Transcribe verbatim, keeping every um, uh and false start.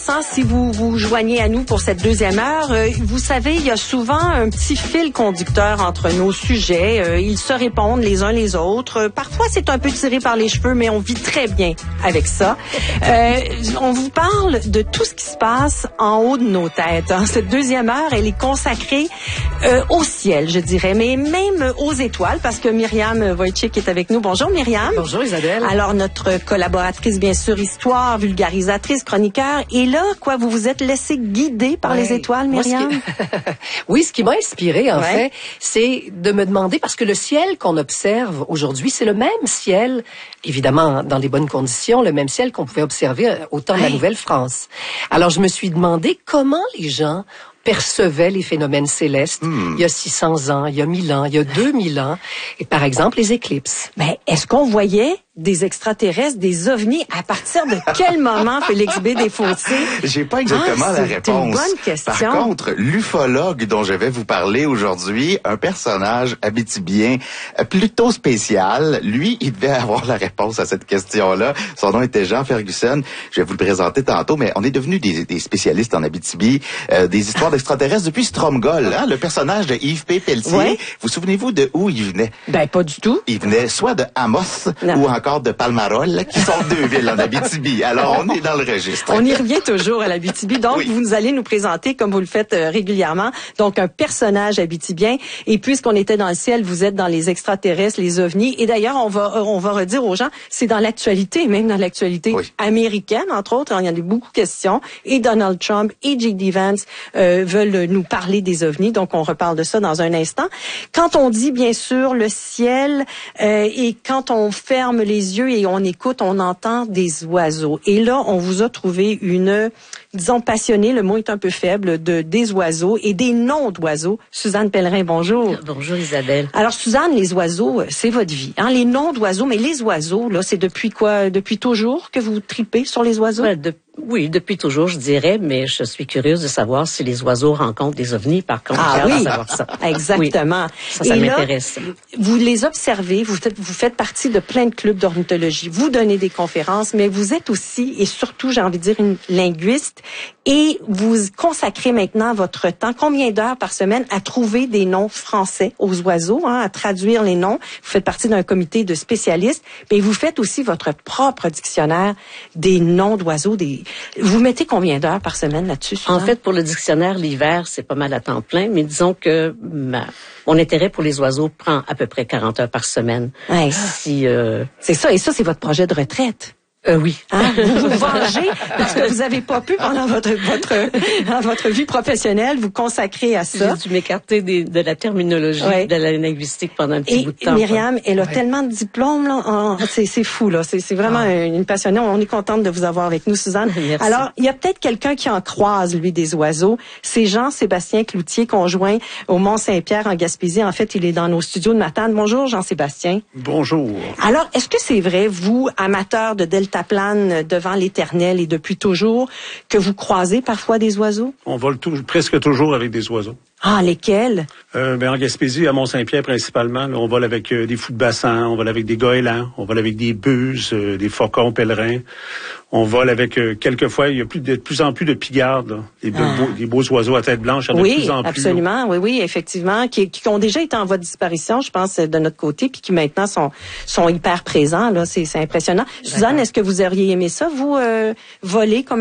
Si vous vous joignez à nous pour cette deuxième heure, euh, vous savez, il y a souvent un petit fil conducteur entre nos sujets. Euh, ils se répondent les uns les autres. Euh, parfois, c'est un peu tiré par les cheveux, mais on vit très bien avec ça. Euh, on vous parle de tout ce qui se passe en haut de nos têtes. Hein. Cette deuxième heure, elle est consacrée euh, au ciel, je dirais, mais même aux étoiles, parce que Myriam Wojcik est avec nous. Bonjour Myriam. Bonjour Isabelle. Alors, notre collaboratrice, bien sûr, histoire, vulgarisatrice, chroniqueur, et là, quoi, vous vous êtes laissé guider par ouais. les étoiles, Myriam? Moi, ce qui... oui, ce qui m'a inspiré, en ouais. fait, c'est de me demander, parce que le ciel qu'on observe aujourd'hui, c'est le même ciel, évidemment, dans les bonnes conditions, le même ciel qu'on pouvait observer au temps ouais. de la Nouvelle-France. Alors, je me suis demandé comment les gens percevaient les phénomènes célestes hmm. il y a six cents ans, il y a mille ans, il y a deux mille ans, et par exemple les éclipses. Mais est-ce qu'on voyait des extraterrestres, des ovnis, à partir de quel moment, Félix B. Desfossés? J'ai pas exactement ah, la réponse. C'est une bonne question. Par contre, l'ufologue dont je vais vous parler aujourd'hui, un personnage abitibien plutôt spécial, lui, il devait avoir la réponse à cette question-là. Son nom était Jean Ferguson. Je vais vous le présenter tantôt, mais on est devenus des, des spécialistes en Abitibi, euh, des histoires d'extraterrestres depuis Stromgol, hein, le personnage de Yves P. Pelletier. Ouais. Vous souvenez-vous de où il venait? Ben, pas du tout. Il venait soit de Amos non. ou encore de Palmarol, qui sont deux villes en Abitibi. Alors, on est dans le registre. On y revient toujours à l'Abitibi. Donc, oui. vous allez nous présenter, comme vous le faites euh, régulièrement, donc un personnage abitibien. Et puisqu'on était dans le ciel, vous êtes dans les extraterrestres, les ovnis. Et d'ailleurs, on va on va redire aux gens, c'est dans l'actualité, même dans l'actualité oui. américaine, entre autres. Il y en a beaucoup de questions. Et Donald Trump et J D Vance euh, veulent nous parler des ovnis. Donc, on reparle de ça dans un instant. Quand on dit, bien sûr, le ciel, euh, et quand on ferme les yeux et on écoute, on entend des oiseaux. Et là, on vous a trouvé une, disons, passionnée, le mot est un peu faible, de des oiseaux et des noms d'oiseaux. Suzanne Pellerin, bonjour. Bonjour Isabelle. Alors Suzanne, les oiseaux, c'est votre vie. Hein? Les noms d'oiseaux, mais les oiseaux, là, c'est depuis quoi? Depuis toujours que vous tripez sur les oiseaux? Ouais, de... Oui, depuis toujours, je dirais, mais je suis curieuse de savoir si les oiseaux rencontrent des ovnis, par contre. Ah j'ai oui, de savoir ça. Exactement. Oui, ça, ça et m'intéresse. Là, vous les observez, vous faites, vous faites partie de plein de clubs d'ornithologie, vous donnez des conférences, mais vous êtes aussi, et surtout, j'ai envie de dire, une linguiste, et vous consacrez maintenant votre temps, combien d'heures par semaine, à trouver des noms français aux oiseaux, hein, à traduire les noms. Vous faites partie d'un comité de spécialistes, mais vous faites aussi votre propre dictionnaire des noms d'oiseaux. Des... Vous mettez combien d'heures par semaine là-dessus, Suzanne? En fait, pour le dictionnaire, l'hiver, c'est pas mal à temps plein, mais disons que ma, mon intérêt pour les oiseaux prend à peu près quarante heures par semaine. Ouais. Si, euh... C'est ça, et ça, c'est votre projet de retraite. Euh, oui. Hein? Vous vous vengez parce que vous n'avez pas pu pendant votre votre dans votre vie professionnelle vous consacrer à ça. J'ai dû m'écarter des, de la terminologie, ouais. de la linguistique pendant un petit Et bout de temps. Myriam, ouais. elle a ouais. tellement de diplômes là, en, c'est c'est fou là, c'est c'est vraiment ah. une passionnée. On est contente de vous avoir avec nous, Suzanne. Merci. Alors, il y a peut-être quelqu'un qui en croise lui des oiseaux. C'est Jean-Sébastien Cloutier, conjoint au Mont-Saint-Pierre en Gaspésie. En fait, il est dans nos studios de Matane. Bonjour Jean-Sébastien. Bonjour. Alors, est-ce que c'est vrai, vous, amateur de deltaplane devant l'éternel et depuis toujours, que vous croisez parfois des oiseaux? On vole tout, presque toujours avec des oiseaux. Ah, lesquels? Euh, ben, en Gaspésie, à Mont-Saint-Pierre principalement, là, on vole avec euh, des fous de bassin, on vole avec des goélands, on vole avec des buses, euh, des faucons pèlerins. On vole avec, euh, quelquefois, il y a plus de, de plus en plus de pigardes, là, des, ah. beaux, des beaux oiseaux à tête blanche, il y en a oui, de plus en plus. Absolument, oui, oui, effectivement, qui, qui ont déjà été en voie de disparition, je pense, de notre côté, puis qui maintenant sont, sont hyper présents, là, c'est, c'est impressionnant. D'accord. Suzanne, est-ce que vous auriez aimé ça, vous, euh, voler comme